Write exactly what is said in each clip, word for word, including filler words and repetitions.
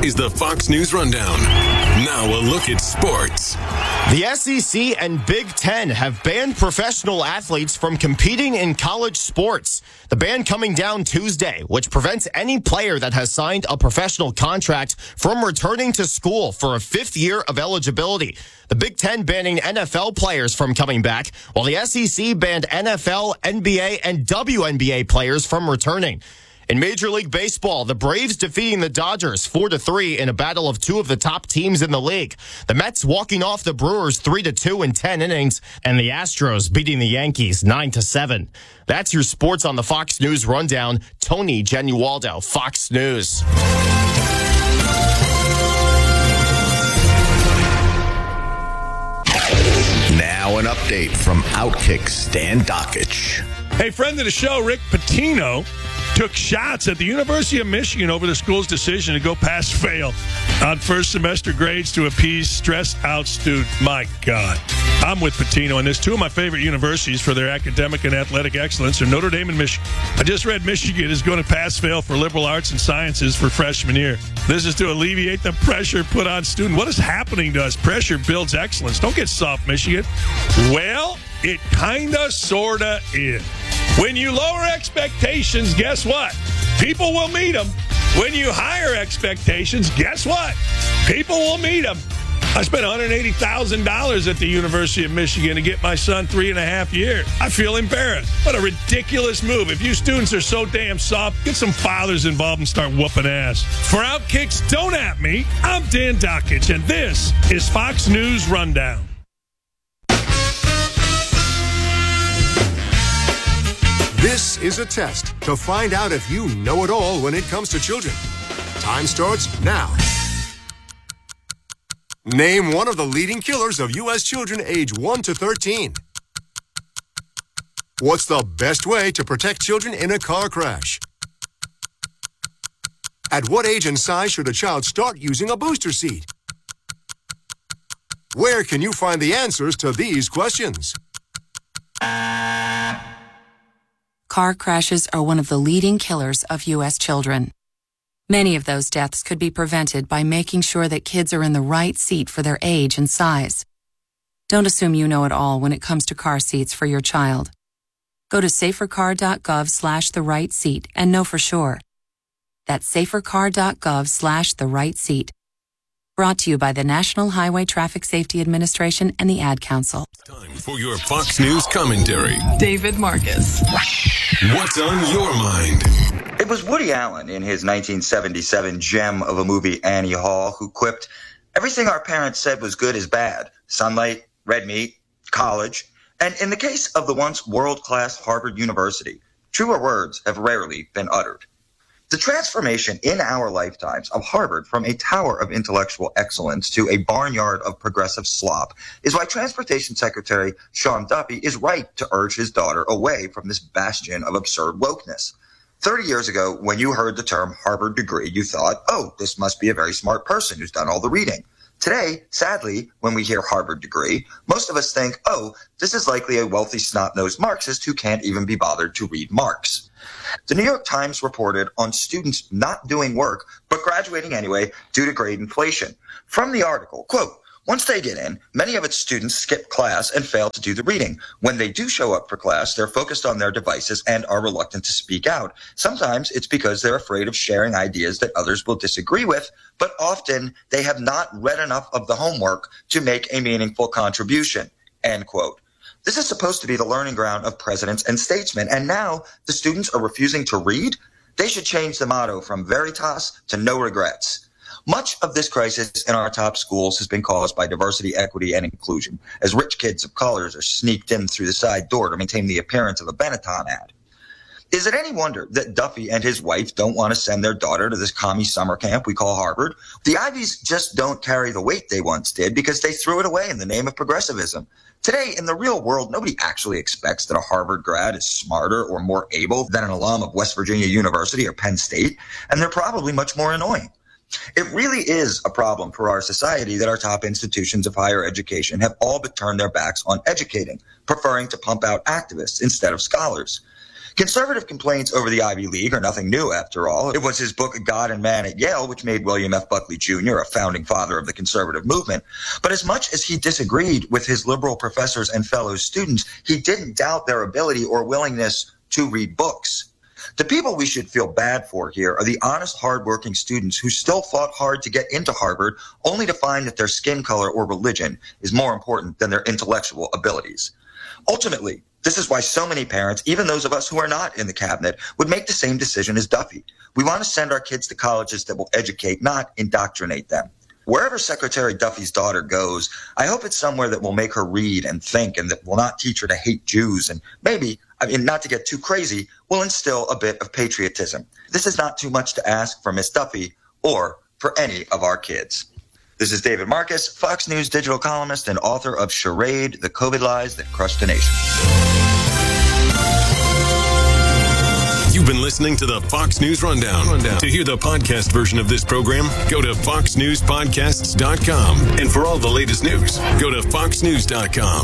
is the Fox News Rundown. Now a look at sports. The S E C and Big Ten have banned professional athletes from competing in college sports. The ban coming down Tuesday, which prevents any player that has signed a professional contract from returning to school for a fifth year of eligibility. The Big Ten banning N F L players from coming back, while the S E C banned N F L, N B A, and W N B A players from returning. In Major League Baseball, the Braves defeating the Dodgers four to three in a battle of two of the top teams in the league. The Mets walking off the Brewers three to two in ten innings, and the Astros beating the Yankees nine to seven. That's your sports on the Fox News Rundown. Tony Genualdo, Fox News. Now an update from Outkick Stan Dockich. Hey, friend of the show, Rick Pitino, took shots at the University of Michigan over the school's decision to go pass-fail on first semester grades to appease stressed-out students. My God. I'm with Pitino on this. Two of my favorite universities for their academic and athletic excellence are Notre Dame and Michigan. I just read Michigan is going to pass-fail for liberal arts and sciences for freshman year. This is to alleviate the pressure put on students. What is happening to us? Pressure builds excellence. Don't get soft, Michigan. Well, it kind of, sort of is. When you lower expectations, guess what? People will meet them. When you higher expectations, guess what? People will meet them. I spent one hundred eighty thousand dollars at the University of Michigan to get my son three and a half years. I feel embarrassed. What a ridiculous move. If you students are so damn soft, get some fathers involved and start whooping ass. For Outkicks, don't at me. I'm Dan Dockich, and this is Fox News Rundown. This is a test to find out if you know it all when it comes to children. Time starts now. Name one of the leading killers of U S children age one to thirteen. What's the best way to protect children in a car crash? At what age and size should a child start using a booster seat? Where can you find the answers to these questions? Car crashes are one of the leading killers of U S children. Many of those deaths could be prevented by making sure that kids are in the right seat for their age and size. Don't assume you know it all when it comes to car seats for your child. Go to safercar.gov slash the right seat and know for sure. That's safercar.gov slash the right seat. Brought to you by the National Highway Traffic Safety Administration and the Ad Council. Time for your Fox News commentary. David Marcus. What's on your mind? It was Woody Allen in his nineteen seventy-seven gem of a movie, Annie Hall, who quipped, "Everything our parents said was good is bad. Sunlight, red meat, college. And in the case of the once world-class Harvard University, truer words have rarely been uttered." The transformation in our lifetimes of Harvard from a tower of intellectual excellence to a barnyard of progressive slop is why Transportation Secretary Sean Duffy is right to urge his daughter away from this bastion of absurd wokeness. Thirty years ago, when you heard the term Harvard degree, you thought, oh, this must be a very smart person who's done all the reading. Today, sadly, when we hear Harvard degree, most of us think, oh, this is likely a wealthy snot-nosed Marxist who can't even be bothered to read Marx. The New York Times reported on students not doing work, but graduating anyway due to grade inflation. From the article, quote, "Once they get in, many of its students skip class and fail to do the reading. When they do show up for class, they're focused on their devices and are reluctant to speak out. Sometimes it's because they're afraid of sharing ideas that others will disagree with, but often they have not read enough of the homework to make a meaningful contribution," end quote. This is supposed to be the learning ground of presidents and statesmen, and now the students are refusing to read? They should change the motto from Veritas to No Regrets. Much of this crisis in our top schools has been caused by diversity, equity, and inclusion, as rich kids of colors are sneaked in through the side door to maintain the appearance of a Benetton ad. Is it any wonder that Duffy and his wife don't want to send their daughter to this commie summer camp we call Harvard? The Ivies just don't carry the weight they once did because they threw it away in the name of progressivism. Today, in the real world, nobody actually expects that a Harvard grad is smarter or more able than an alum of West Virginia University or Penn State, and they're probably much more annoying. It really is a problem for our society that our top institutions of higher education have all but turned their backs on educating, preferring to pump out activists instead of scholars. Conservative complaints over the Ivy League are nothing new, after all. It was his book, God and Man at Yale, which made William F. Buckley Junior a founding father of the conservative movement. But as much as he disagreed with his liberal professors and fellow students, he didn't doubt their ability or willingness to read books. The people we should feel bad for here are the honest, hardworking students who still fought hard to get into Harvard, only to find that their skin color or religion is more important than their intellectual abilities. Ultimately, this is why so many parents, even those of us who are not in the cabinet, would make the same decision as Duffy. We want to send our kids to colleges that will educate, not indoctrinate them. Wherever Secretary Duffy's daughter goes, I hope it's somewhere that will make her read and think and that will not teach her to hate Jews and maybe, I mean, not to get too crazy, will instill a bit of patriotism. This is not too much to ask for Miss Duffy or for any of our kids. This is David Marcus, Fox News digital columnist and author of Charade, The COVID Lies That Crushed a Nation. You've been listening to the Fox News Rundown. Rundown. To hear the podcast version of this program, go to fox news podcasts dot com. And for all the latest news, go to fox news dot com.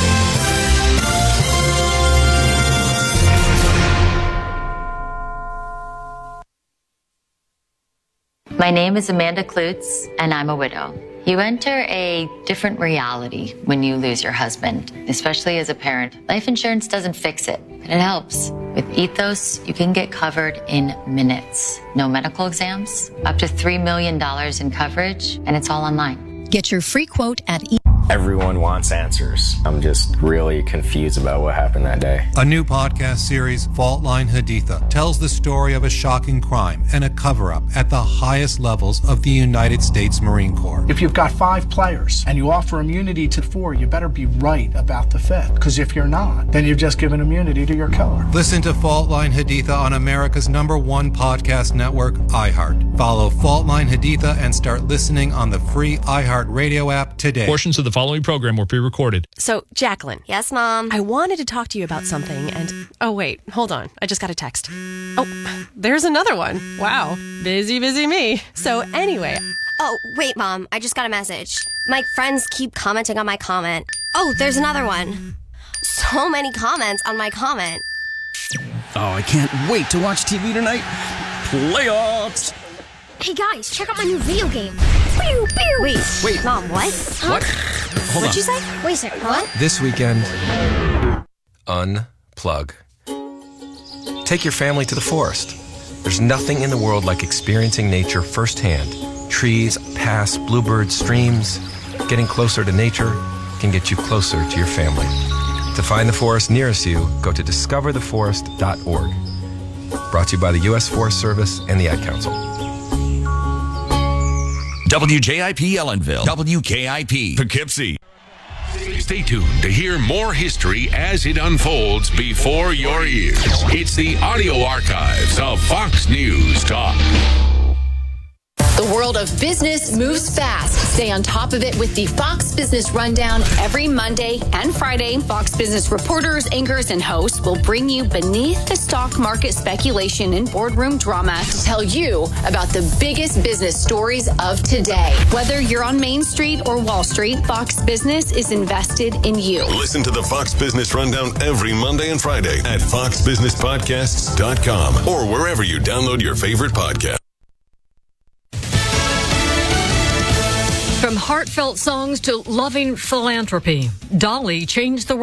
My name is Amanda Klutz, and I'm a widow. You enter a different reality when you lose your husband, especially as a parent. Life insurance doesn't fix it, but it helps. With Ethos, you can get covered in minutes. No medical exams, up to three million dollars in coverage, and it's all online. Get your free quote at Ethos. Everyone wants answers. I'm just really confused about what happened that day. A new podcast series, Fault Line Haditha, tells the story of a shocking crime and a cover-up at the highest levels of the United States Marine Corps. If you've got five players and you offer immunity to four, you better be right about the fifth. Because if you're not, then you've just given immunity to your killer. Listen to Fault Line Haditha on America's number one podcast network, iHeart. Follow Fault Line Haditha and start listening on the free iHeart Radio app today. Portions of the following program were pre-recorded. So, Jacqueline. Yes, Mom? I wanted to talk to you about something and... Oh, wait. Hold on. I just got a text. Oh, there's another one. Wow. Busy, busy me. So, anyway... Oh, wait, Mom. I just got a message. My friends keep commenting on my comment. Oh, there's another one. So many comments on my comment. Oh, I can't wait to watch T V tonight. Playoffs! Hey, guys, check out my new video game. Pew, pew. Wait, wait. Mom, what? Huh? What? Hold What'd on. you say? Wait a second, what? This weekend, unplug. Take your family to the forest. There's nothing in the world like experiencing nature firsthand. Trees, paths, bluebirds, streams. Getting closer to nature can get you closer to your family. To find the forest nearest you, go to discover the forest dot org. Brought to you by the U S Forest Service and the Ad Council. W J I P Ellenville, W K I P Poughkeepsie. Stay tuned to hear more history as it unfolds before your ears. It's the audio archives of Fox News Talk. The world of business moves fast. Stay on top of it with the Fox Business Rundown every Monday and Friday. Fox Business reporters, anchors, and hosts will bring you beneath the stock market speculation and boardroom drama to tell you about the biggest business stories of today. Whether you're on Main Street or Wall Street, Fox Business is invested in you. Listen to the Fox Business Rundown every Monday and Friday at fox business podcasts dot com or wherever you download your favorite podcast. From heartfelt songs to loving philanthropy, Dolly changed the world.